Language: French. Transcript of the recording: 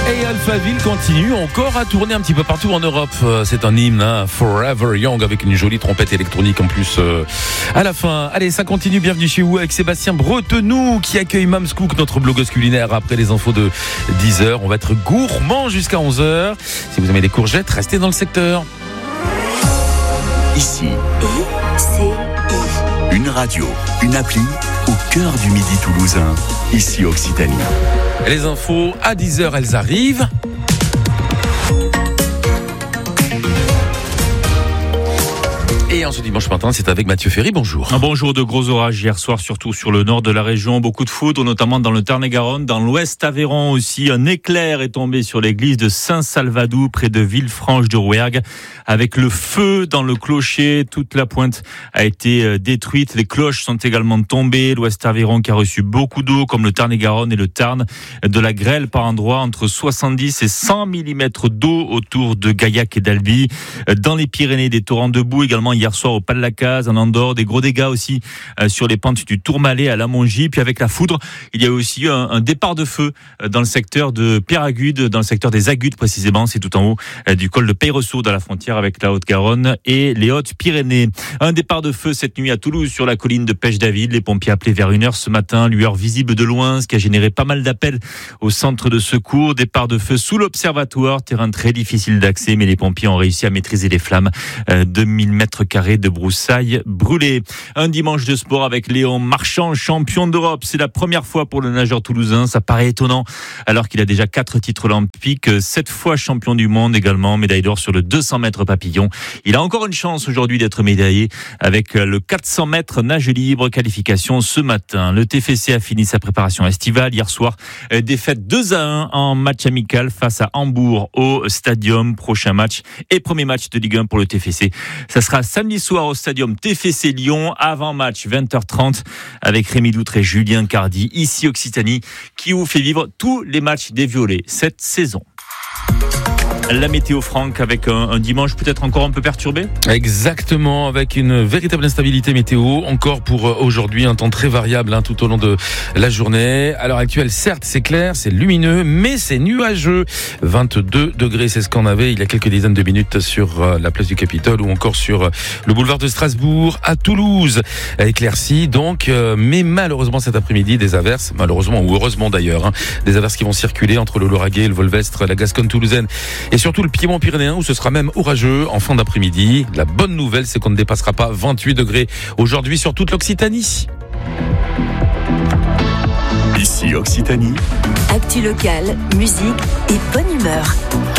Et Alphaville continue encore à tourner un petit peu partout en Europe. C'est un hymne, hein, Forever Young, avec une jolie trompette électronique en plus à la fin. Allez, ça continue. Bienvenue chez vous avec Sébastien Bretenoux qui accueille Mams Cook, notre blogueuse culinaire, après les infos de 10h. On va être gourmand jusqu'à 11h. Si vous aimez des courgettes, restez dans le secteur. Ici, une radio, une appli au cœur du Midi toulousain. Ici Occitanie. Les infos à 10h, elles arrivent. Et en ce dimanche matin, c'est avec Mathieu Ferry. Bonjour. Bonjour. De gros orages hier soir, surtout sur le nord de la région. Beaucoup de foudre, notamment dans le Tarn-et-Garonne. Dans l'ouest Aveyron aussi, un éclair est tombé sur l'église de Saint-Salvadou, près de Villefranche de Rouergue. Avec le feu dans le clocher, toute la pointe a été détruite. Les cloches sont également tombées. L'ouest Aveyron qui a reçu beaucoup d'eau, comme le Tarn-et-Garonne et le Tarn. De la grêle par endroits, entre 70 et 100 mm d'eau autour de Gaillac et d'Albi. Dans les Pyrénées, des torrents de boue également hier soir au Pas de la Case, en Andorre, des gros dégâts aussi sur les pentes du Tourmalet à la Mongie. Puis avec la foudre, il y a aussi eu un départ de feu dans le secteur de Péragudes, dans le secteur des Agudes précisément, c'est tout en haut du col de Peyresourde à la frontière avec la Haute-Garonne et les Hautes-Pyrénées. Un départ de feu cette nuit à Toulouse sur la colline de Pêche-David. Les pompiers appelés vers 1h ce matin, lueur visible de loin, ce qui a généré pas mal d'appels au centre de secours. Départ de feu sous l'observatoire, terrain très difficile d'accès, mais les pompiers ont réussi à maîtriser les flammes. 2000 mètres carrés de broussailles brûlées. Un dimanche de sport avec Léon Marchand, champion d'Europe. C'est la première fois pour le nageur toulousain. Ça paraît étonnant alors qu'il a déjà 4 titres olympiques, 7 fois champion du monde également, médaille d'or sur le 200 mètres papillon. Il a encore une chance aujourd'hui d'être médaillé avec le 400 mètres nage libre, qualification ce matin. Le TFC a fini sa préparation estivale hier soir. Défaite 2-1 en match amical face à Hambourg au Stadium. Prochain match et premier match de Ligue 1 pour le TFC. Ça sera samedi soir au Stadium TFC Lyon, avant match 20h30 avec Rémi Doutre et Julien Cardi, ici Occitanie, qui vous fait vivre tous les matchs des Violets cette saison. La météo, Franck, avec un dimanche peut-être encore un peu perturbé. Exactement, avec une véritable instabilité météo. Encore pour aujourd'hui, un temps très variable tout au long de la journée. À l'heure actuelle, certes, c'est clair, c'est lumineux, mais c'est nuageux. 22 degrés, c'est ce qu'on avait il y a quelques dizaines de minutes sur la place du Capitole ou encore sur le boulevard de Strasbourg à Toulouse. Éclairci donc, mais malheureusement cet après-midi, des averses, malheureusement ou heureusement d'ailleurs, des averses qui vont circuler entre le Lauragais, le Volvestre, la Gascogne toulousaine et surtout le Piémont pyrénéen où ce sera même orageux en fin d'après-midi. La bonne nouvelle, c'est qu'on ne dépassera pas 28 degrés aujourd'hui sur toute l'Occitanie. Ici Occitanie. Actu locale, musique et bonne humeur.